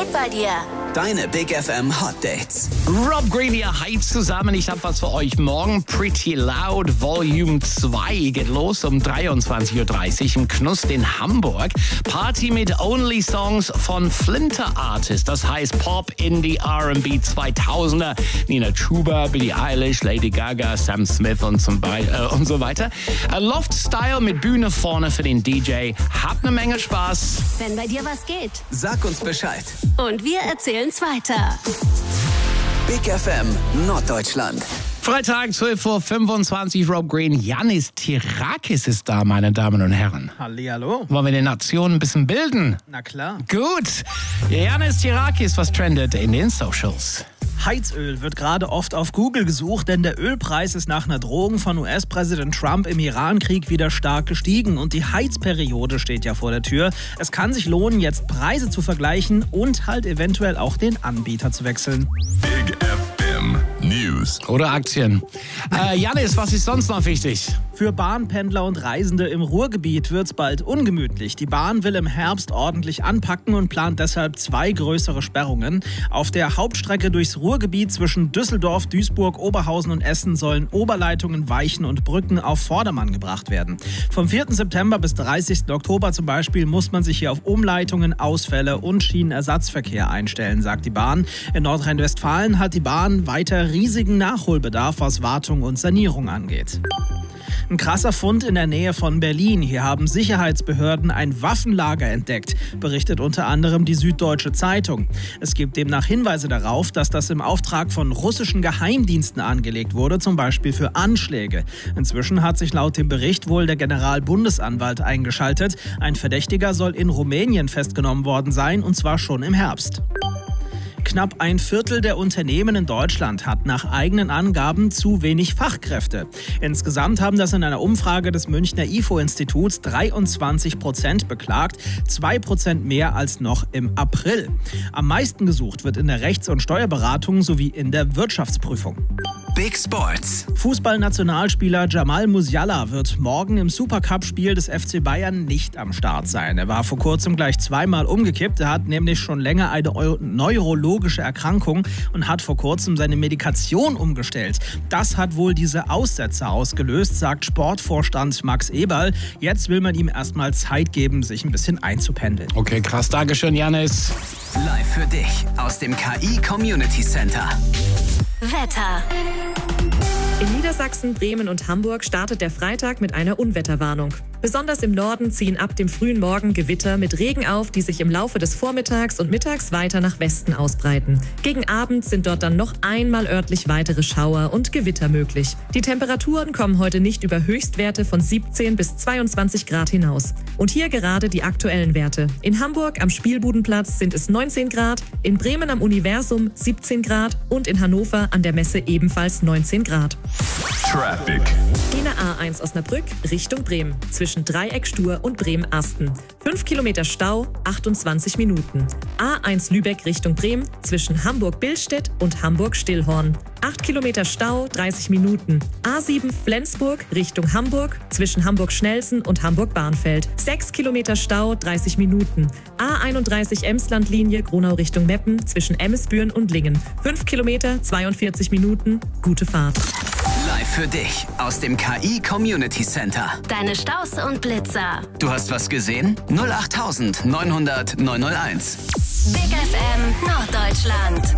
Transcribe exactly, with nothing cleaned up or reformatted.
geht bei dir? Deine Big F M Hot Dates. Rob Green, ihr hi zusammen. Ich habe was für euch morgen. Pretty Loud Volume zwei geht los um dreiundzwanzig Uhr dreißig im Knust in Hamburg. Party mit Only Songs von Flinter Artist. Das heißt Pop, Indie, R and B zweitausender. Nina Chuba, Billie Eilish, Lady Gaga, Sam Smith und, zum Be- äh, und so weiter. A Loft Style mit Bühne vorne für den D J. Habt eine Menge Spaß. Wenn bei dir was geht. Sag uns Bescheid. Und wir erzählen's weiter. Big F M Norddeutschland. Freitag, zwölf Uhr fünfundzwanzig, Rob Green. Yannis Tirakis ist da, meine Damen und Herren. Hallihallo. Wollen wir die Nation ein bisschen bilden? Na klar. Gut. Yannis Tirakis, was trendet in den Socials? Heizöl wird gerade oft auf Google gesucht, denn der Ölpreis ist nach einer Drohung von U S-Präsident Trump im Irankrieg wieder stark gestiegen. Und die Heizperiode steht ja vor der Tür. Es kann sich lohnen, jetzt Preise zu vergleichen und halt eventuell auch den Anbieter zu wechseln. Big F M News. Oder Aktien. Äh, Yannis, was ist sonst noch wichtig? Für Bahnpendler und Reisende im Ruhrgebiet wird's bald ungemütlich. Die Bahn will im Herbst ordentlich anpacken und plant deshalb zwei größere Sperrungen. Auf der Hauptstrecke durchs Ruhrgebiet zwischen Düsseldorf, Duisburg, Oberhausen und Essen sollen Oberleitungen, Weichen und Brücken auf Vordermann gebracht werden. Vom vierten September bis dreißigsten Oktober zum Beispiel muss man sich hier auf Umleitungen, Ausfälle und Schienenersatzverkehr einstellen, sagt die Bahn. In Nordrhein-Westfalen hat die Bahn weiter riesigen Nachholbedarf, was Wartung und Sanierung angeht. Ein krasser Fund in der Nähe von Berlin. Hier haben Sicherheitsbehörden ein Waffenlager entdeckt, berichtet unter anderem die Süddeutsche Zeitung. Es gibt demnach Hinweise darauf, dass das im Auftrag von russischen Geheimdiensten angelegt wurde, zum Beispiel für Anschläge. Inzwischen hat sich laut dem Bericht wohl der Generalbundesanwalt eingeschaltet. Ein Verdächtiger soll in Rumänien festgenommen worden sein, und zwar schon im Herbst. Knapp ein Viertel der Unternehmen in Deutschland hat nach eigenen Angaben zu wenig Fachkräfte. Insgesamt haben das in einer Umfrage des Münchner I F O-Instituts dreiundzwanzig Prozent beklagt, zwei Prozent mehr als noch im April. Am meisten gesucht wird in der Rechts- und Steuerberatung sowie in der Wirtschaftsprüfung. Big Sports. Fußballnationalspieler Jamal Musiala wird morgen im Supercup-Spiel des F C Bayern nicht am Start sein. Er war vor kurzem gleich zweimal umgekippt. Er hat nämlich schon länger eine neurologische Erkrankung und hat vor kurzem seine Medikation umgestellt. Das hat wohl diese Aussetzer ausgelöst, sagt Sportvorstand Max Eberl. Jetzt will man ihm erstmal Zeit geben, sich ein bisschen einzupendeln. Okay, krass. Dankeschön, Yannis. Live für dich aus dem K I Community Center. Wetter. In Niedersachsen, Bremen und Hamburg startet der Freitag mit einer Unwetterwarnung. Besonders im Norden ziehen ab dem frühen Morgen Gewitter mit Regen auf, die sich im Laufe des Vormittags und Mittags weiter nach Westen ausbreiten. Gegen Abend sind dort dann noch einmal örtlich weitere Schauer und Gewitter möglich. Die Temperaturen kommen heute nicht über Höchstwerte von siebzehn bis zweiundzwanzig Grad hinaus. Und hier gerade die aktuellen Werte. In Hamburg am Spielbudenplatz sind es neunzehn Grad, in Bremen am Universum siebzehn Grad und in Hannover an der Messe ebenfalls neunzehn Grad. Traffic. Die A eins Osnabrück Richtung Bremen zwischen Dreieck-Stur und Bremen-Asten. fünf Kilometer Stau, achtundzwanzig Minuten. A eins Lübeck Richtung Bremen zwischen Hamburg-Billstedt und Hamburg-Stillhorn. acht Kilometer Stau, dreißig Minuten. A sieben Flensburg Richtung Hamburg zwischen Hamburg-Schnelsen und Hamburg-Bahnfeld. sechs Kilometer Stau, dreißig Minuten. A einunddreißig Emslandlinie Gronau Richtung Meppen zwischen Emmesbüren und Lingen. fünf Kilometer, zweiundvierzig Minuten. Gute Fahrt. Live für dich aus dem K I Community Center. Deine Staus und Blitzer. Du hast was gesehen? null acht neunhundert neunhundert neunhunderteins. Big F M Norddeutschland.